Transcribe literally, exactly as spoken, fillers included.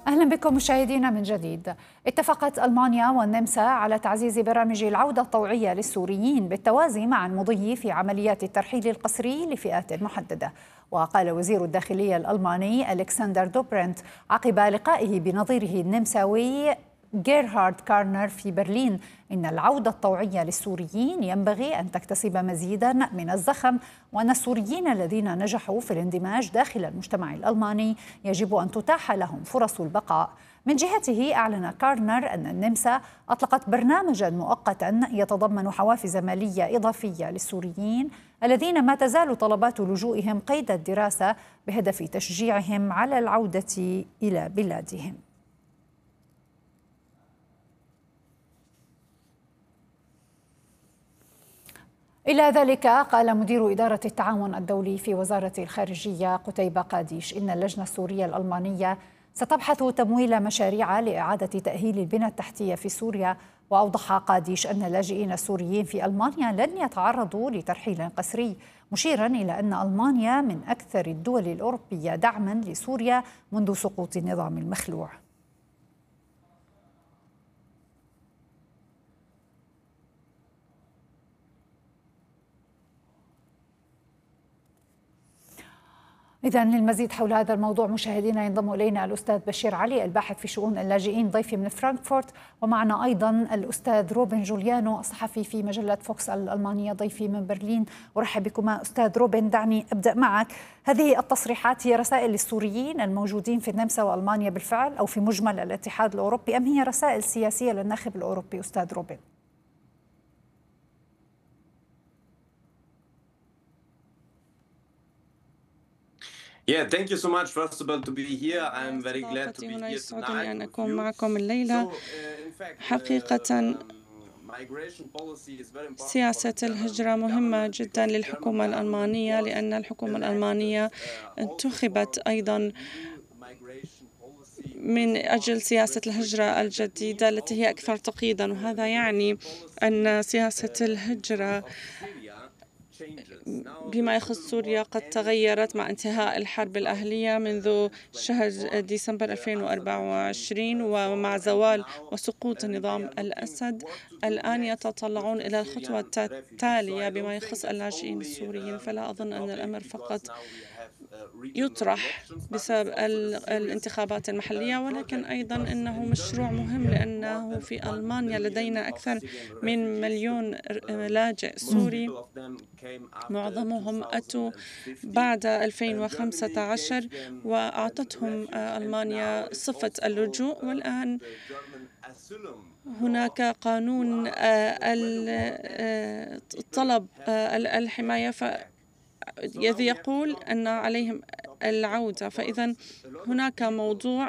أهلا بكم مشاهدينا من جديد. اتفقت ألمانيا والنمسا على تعزيز برامج العودة الطوعية للسوريين بالتوازي مع المضي في عمليات الترحيل القسري لفئات محددة. وقال وزير الداخلية الألماني ألكسندر دوبرنت عقب لقائه بنظيره النمساوي جيرهارد كارنر في برلين إن العودة الطوعية للسوريين ينبغي أن تكتسب مزيدا من الزخم، وأن السوريين الذين نجحوا في الاندماج داخل المجتمع الألماني يجب أن تتاح لهم فرص البقاء. من جهته أعلن كارنر أن النمسا أطلقت برنامجا مؤقتا يتضمن حوافز مالية إضافية للسوريين الذين ما تزال طلبات لجوئهم قيد الدراسة بهدف تشجيعهم على العودة إلى بلادهم. إلى ذلك قال مدير إدارة التعاون الدولي في وزارة الخارجية قتيبة قاديش إن اللجنة السورية الألمانية ستبحث تمويل مشاريع لإعادة تأهيل البنى التحتية في سوريا. وأوضح قاديش أن اللاجئين السوريين في ألمانيا لن يتعرضوا لترحيل قسري، مشيرا إلى أن ألمانيا من أكثر الدول الأوروبية دعما لسوريا منذ سقوط النظام المخلوع. إذن للمزيد حول هذا الموضوع مشاهدينا ينضم إلينا الأستاذ بشير علي الباحث في شؤون اللاجئين ضيفي من فرانكفورت، ومعنا أيضا الأستاذ روبن جوليانو الصحفي في مجلة فوكس الألمانية ضيفي من برلين. أرحب بكما أستاذ روبن. دعني أبدأ معك. هذه التصريحات هي رسائل للسوريين الموجودين في النمسا وألمانيا بالفعل أو في مجمل الاتحاد الأوروبي، أم هي رسائل سياسية للناخب الأوروبي أستاذ روبن؟ Yeah, thank you so much. First of all, to be here. I'm very glad to be هنا here يسعدني أن tonight with أكون you. معكم الليلة. So, uh, in fact, حقيقة uh, um, migration policy is very important for سياسة the German الهجرة مهمة government جدا because the للحكومة German government الألمانية، was لأن الحكومة elected, الألمانية uh, also انتخبت for أيضا new migration policy من with أجل more سياسة restrictions. الهجرة That الجديدة means التي هي also أكثر that تعقيدا، the وهذا يعني migration أن policy سياسة uh, in الهجرة front of Syria changes. Now بما the يخص civil سوريا war قد ended تغيرت مع in انتهاء June الحرب الأهلية منذ شهر twenty twenty-four. ديسمبر The ألفين Assad وأربعة regime وعشرين، uh, ومع fall, and زوال now وسقوط uh, they نظام are looking الأسد what to do الآن next with يتطلعون the إلى الخطوة Syrian refugees. So التالية I بما don't think يخص it's اللاجئين only السوريين. um, فلا the أظن أن الأمر topic فقط because now we have uh, regional يطرح elections, but it's بسبب also a ال- serious الانتخابات المحلية، uh, ولكن project أيضا because إنه in مشروع Germany we مهم، have more لأنه than في one ألمانيا million لدينا of أكثر Syrian من refugees. مليون Um, لاجئ most سوري، people of them came after معظمهم أتوا two thousand fifteen. بعد Um, ألفين وخمسة Germany عشر gave them um, وأعطتهم refuge, and now ألمانيا it's صفة also اللجوء. um, والآن the German asylum law هناك قانون to ask آه، whether ال- war آه، ends people طلب have آه، to ال- go الحماية back. So now الذي we have to يقول talk أن about عليهم topic that العودة. of فإذا course a lot of هناك people موضوع